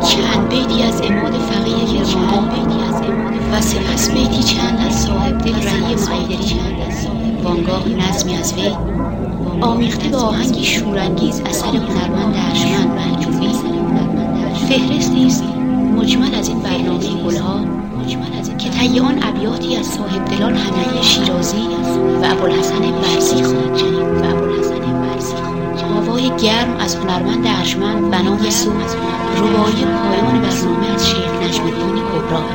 چند بیتی از عماد فقیه کرمانی و سپس بیتی چند از صاحب دل رهی محیدری، وانگاه نظمی از وی آمیخته به آهنگی شورانگیز اثر هنرمند ارجمند مهجوری. فهرستی است مجمل از این برنامه گلها که طی آن ابیاتی از صاحب دلان حمیدی شیرازی و ابوالحسن برزی خواهد شنید. آوای گرم از هنرمند ارجمند به نام رباعی پایان برنامه از شیخ نجم‌الدین کبرا.